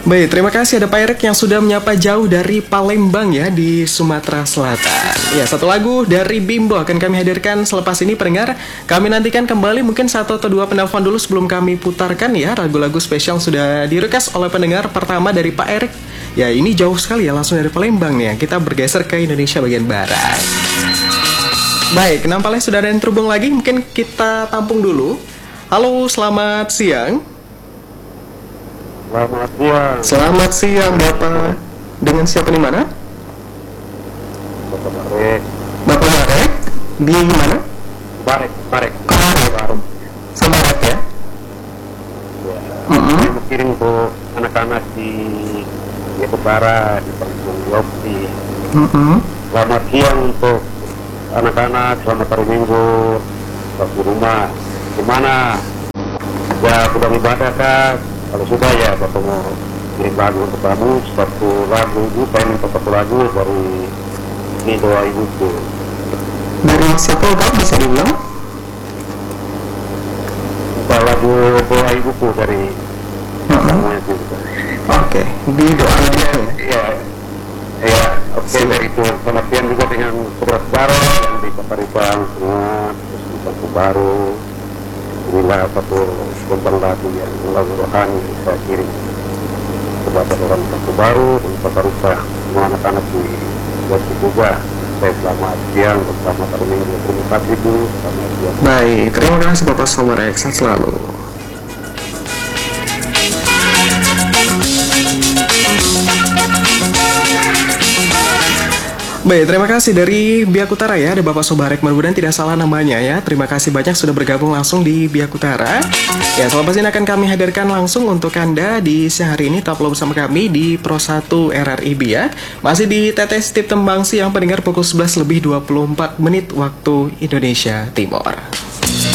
Baik, terima kasih ada Pak Erik yang sudah menyapa jauh dari Palembang ya di Sumatera Selatan. Ya, satu lagu dari Bimbo akan kami hadirkan selepas ini pendengar. Kami nantikan kembali mungkin satu atau dua penelpon dulu sebelum kami putarkan ya lagu-lagu spesial sudah di-request oleh pendengar. Pertama dari Pak Erik. Ya, ini jauh sekali ya langsung dari Palembang nih. Kita bergeser ke Indonesia bagian barat. Baik, nampaknya sudah ada yang terhubung lagi. Mungkin kita tampung dulu. Halo, selamat siang. Selamat siang. Selamat siang Bapak. Dengan siapa di mana? Bapak Marek. Bapak Marek? Di mana? Marek. Sama Marek ya? Ya. Saya mau kirim untuk anak-anak di Depok Barat, di Kampung Yopti. Selamat siang untuk anak-anak, selamat hari Minggu, waktu rumah. Gimana? Ya, sudah ibadah kan? Kalau sudah ya, Bapak mau kirim lagu untuk kamu, satu lagu itu, saya minta satu lagu dari ini doa ibuku. Dari siapa Bapak bisa diulang? Minta lagu doa ibuku dari kamu itu. Oke, di doa ibuku. Ya, oke, dari itu selamat siang juga dengan saudara-saudara yang di Paparibang semua, terus di Bangku Baru. Inilah satu tentang lagu yang lagu rohani saya kirim kepada orang Bangku Baru dan Paparibang semua anak-anak di Bangku juga. Saya selamat siang, selamat hari Minggu, terima kasih Bu, selamat siang. Baik, terima kasih Bapak Somarek, sehat selalu. Baik, terima kasih dari Biak Utara ya, ada Bapak Sobarek, mudah-mudahan tidak salah namanya ya. Terima kasih banyak sudah bergabung langsung di Biak Utara. Ya, selepas ini akan kami hadirkan langsung untuk Anda di siang hari ini, tetaplah bersama kami di Pro 1 RRIB ya. Masih di TTS Tip Tembang Siang pendengar pukul 11 lebih 24 menit waktu Indonesia Timur.